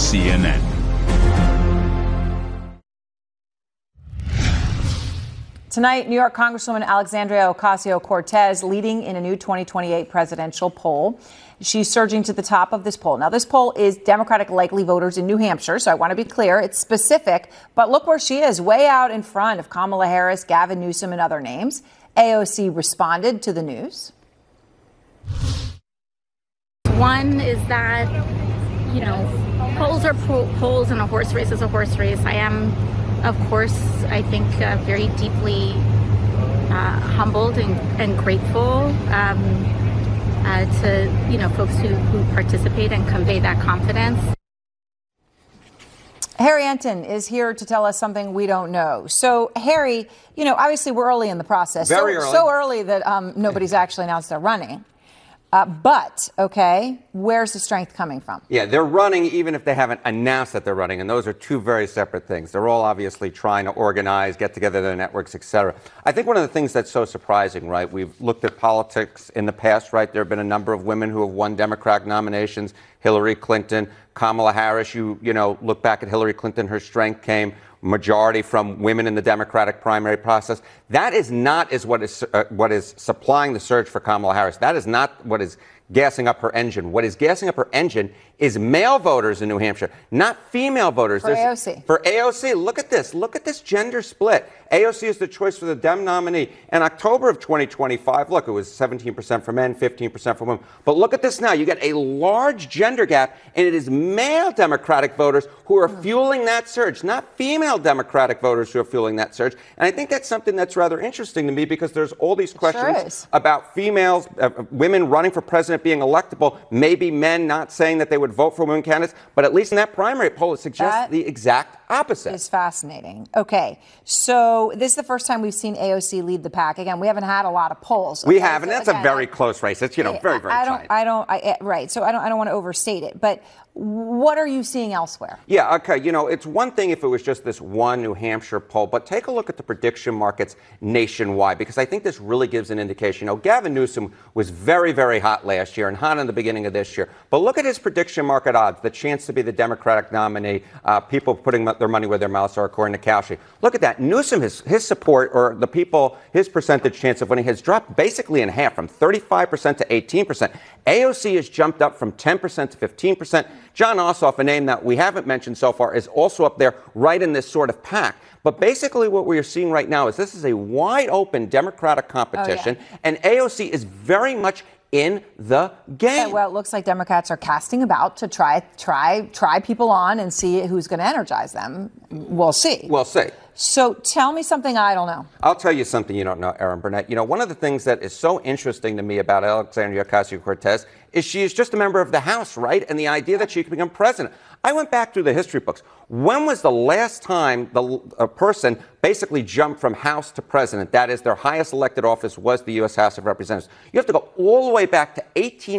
CNN. Tonight, New York Congresswoman Alexandria Ocasio-Cortez leading in a new 2028 presidential poll. She's surging to the top of this poll. Now, this poll is Democratic likely voters in New Hampshire, so I want to be clear. It's specific, but look where she is, way out in front of Kamala Harris, Gavin Newsom, and other names. AOC responded to the news. One is that, polls are polls and a horse race is a horse race. I am, of course, I think very deeply humbled and grateful to, folks who participate and convey that confidence. Harry Enten is here to tell us something we don't know. So, Harry, obviously we're early in the process. Very early. So early that nobody's actually announced they're running. But, where's the strength coming from? Yeah, they're running even if they haven't announced that they're running, and those are two very separate things. They're all obviously trying to organize, get together their networks, et cetera. I think one of the things that's so surprising, right, we've looked at politics in the past, right? There have been a number of women who have won Democratic nominations, Hillary Clinton, Kamala Harris. You look back at Hillary Clinton, her strength came majority from women in the Democratic primary process. That is not what is supplying the surge for Kamala Harris. That is not what is gassing up her engine. What is gassing up her engine is male voters in New Hampshire, not female voters. For AOC. For AOC. Look at this. Look at this gender split. AOC is the choice for the Dem nominee. In October of 2025, look, it was 17% for men, 15% for women. But look at this now. You get a large gender gap, and it is male Democratic voters who are fueling that surge, not female Democratic voters who are fueling that surge. And I think that's something that's rather interesting to me because there's all these questions about females, women running for president being electable, maybe men not saying that they would vote for women candidates, but at least in that primary poll, it suggests the exact opposite. It's fascinating. Okay, so this is the first time we've seen AOC lead the pack. Again, we haven't had a lot of polls. We haven't. That's a very close race. It's, very, very tight. Right, so I don't want to overstate it, but what are you seeing elsewhere? Yeah, okay. It's one thing if it was just this one New Hampshire poll, but take a look at the prediction markets nationwide, because I think this really gives an indication. Gavin Newsom was very, very hot last year and hot in the beginning of this year. But look at his prediction market odds, the chance to be the Democratic nominee, people putting their money where their mouths are, according to Kalshi. Look at that. Newsom, his support, or the people, his percentage chance of winning has dropped basically in half, from 35% to 18%. AOC has jumped up from 10% to 15%. Jon Ossoff, a name that we haven't mentioned so far, is also up there right in this sort of pack. But basically what we are seeing right now is this is a wide open Democratic competition, and AOC is very much in the game. Well, it looks like Democrats are casting about to try people on and see who's going to energize them. We'll see. We'll see. So tell me something I don't know. I'll tell you something you don't know, Erin Burnett. One of the things that is so interesting to me about Alexandria Ocasio-Cortez is she is just a member of the House, right? And the idea that she could become president. I went back through the history books. When was the last time a person basically jumped from House to president? That is, their highest elected office was the U.S. House of Representatives. You have to go all the way back to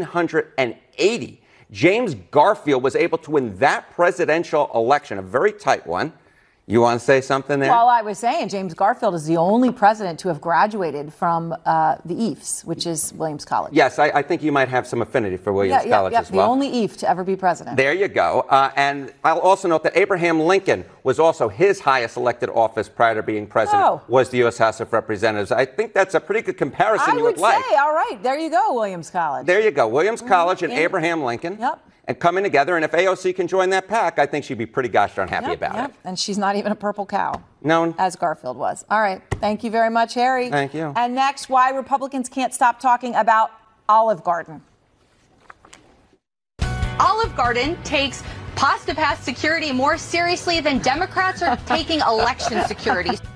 1880. James Garfield was able to win that presidential election, a very tight one. You want to say something there? Well, I was saying James Garfield is the only president to have graduated from the EAFS, which is Williams College. Yes, I think you might have some affinity for Williams College as well. The only EAF to ever be president. There you go. And I'll also note that Abraham Lincoln was also his highest elected office prior to being president, was the U.S. House of Representatives. I think that's a pretty good comparison you would like. I would say, all right, there you go, Williams College. There you go, Williams College and Abraham Lincoln. And coming together, and if AOC can join that pack, I think she'd be pretty gosh darn happy about it. And she's not even a purple cow. No. As Garfield was. All right. Thank you very much, Harry. Thank you. And next, why Republicans can't stop talking about Olive Garden. Olive Garden takes pasta pass security more seriously than Democrats are taking election security.